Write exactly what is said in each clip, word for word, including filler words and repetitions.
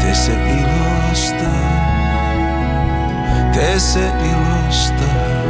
Tee se ilosta, tee se ilosta.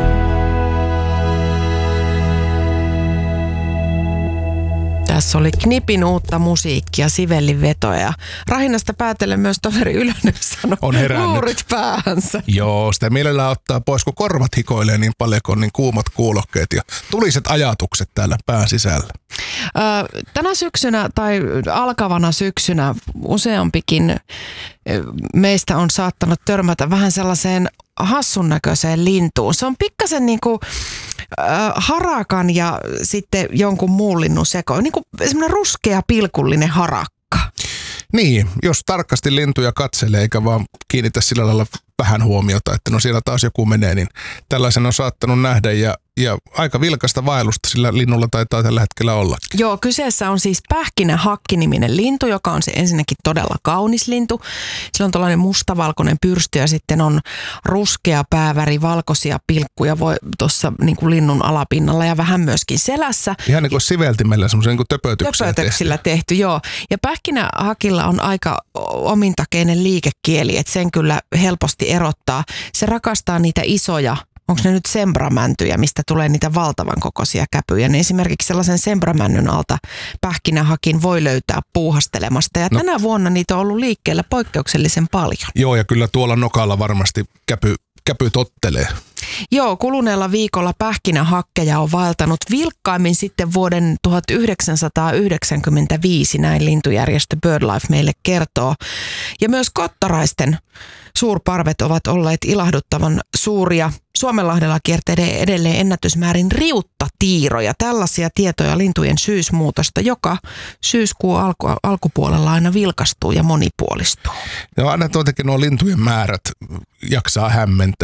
Tässä oli Knipin uutta musiikkia, Sivellin vetoja. Rahinasta päätellen myös toveri Ylönen sanoi, on herännyt. Luurit päähänsä. Joo, sitä mielellään ottaa pois, kun korvat hikoilee niin paljon, kun on niin kuumat kuulokkeet ja tuliset ajatukset täällä pään sisällä. Tänä syksynä tai alkavana syksynä useampikin meistä on saattanut törmätä vähän sellaiseen hassun näköiseen lintuun. Se on pikkasen niin kuin äh, harakan ja sitten jonkun muun linnun seko. Niin kuin semmoinen ruskea pilkullinen harakka. Niin, jos tarkasti lintuja katselee eikä vaan kiinnitä sillä lailla vähän huomiota, että no siellä taas joku menee, niin tällaisen on saattanut nähdä ja, ja aika vilkasta vaellusta sillä linnulla taitaa tällä hetkellä olla. Joo, kyseessä on siis pähkinähakki-niminen lintu, joka on se ensinnäkin todella kaunis lintu. Sillä on tällainen mustavalkoinen pyrsty ja sitten on ruskea pääväri, valkoisia pilkkuja voi tuossa niin kuin linnun alapinnalla ja vähän myöskin selässä. Ihan niin kuin siveltimellä semmoisen niin töpötyksellä tehty. Töpötyksillä tehty, joo. Ja pähkinähakilla on aika omintakeinen liikekieli, että sen kyllä helposti erottaa. Se rakastaa niitä isoja, onko ne nyt sembramäntyjä, mistä tulee niitä valtavan kokoisia käpyjä. Niin esimerkiksi sellaisen sembramännyn alta pähkinähakin voi löytää puuhastelemasta. Ja no. tänä vuonna niitä on ollut liikkeellä poikkeuksellisen paljon. Joo, ja kyllä tuolla nokalla varmasti käpy, käpy tottelee. Joo, kuluneella viikolla pähkinähakkeja on vaeltanut vilkkaimmin sitten vuoden tuhatyhdeksänsataayhdeksänkymmentäviisi, näin lintujärjestö BirdLife meille kertoo. Ja myös kottaraisten suurparvet ovat olleet ilahduttavan suuria. Suomenlahdella kiertelee edelleen ennätysmäärin riuttatiiroja. Tällaisia tietoja lintujen syysmuutosta, joka syyskuun alku, alkupuolella aina vilkastuu ja monipuolistuu. Ja aina tuotenkin nuo lintujen määrät jaksaa hämmentää.